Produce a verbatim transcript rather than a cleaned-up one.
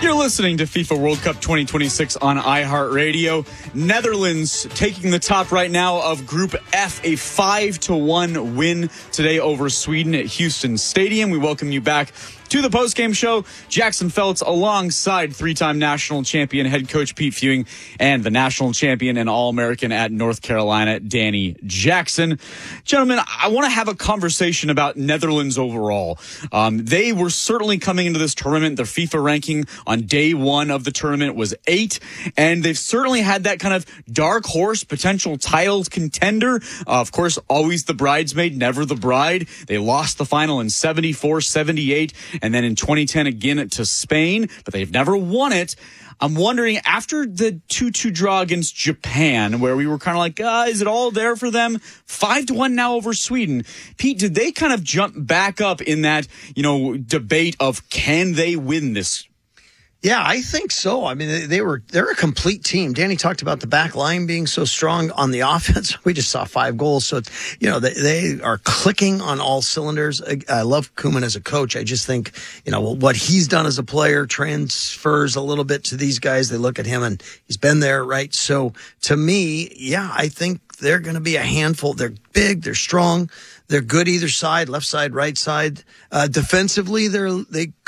You're listening to FIFA World Cup twenty twenty-six on iHeartRadio. Netherlands taking the top right now of Group F, a five to one win today over Sweden at Houston Stadium. We welcome you back to the postgame show. Jackson Feltz alongside three-time national champion head coach Pete Fewing and the national champion and All-American at North Carolina, Danny Jackson. Gentlemen, I want to have a conversation about Netherlands overall. Um, they were certainly coming into this tournament. Their FIFA ranking on day one of the tournament was eight, and they've certainly had that kind of dark horse potential title contender. Uh, of course, always the bridesmaid, never the bride. They lost the final in seventy-four seventy-eight. And then in twenty ten again to Spain, but they've never won it. I'm wondering, after the two two draw against Japan, where we were kind of like, ah, is it all there for them? five to one now over Sweden. Pete, did they kind of jump back up in that, you know, debate of can they win this? Yeah, I think so. I mean, they, they were, they're a complete team. Danny talked about the back line being so strong on the offense. We just saw five goals. So, you know, they, they are clicking on all cylinders. I, I love Koeman as a coach. I just think, you know, what he's done as a player transfers a little bit to these guys. They look at him and he's been there, right? So to me, yeah, I think they're going to be a handful. They're big. They're strong. They're good either side, left side, right side. Uh, defensively, they're, they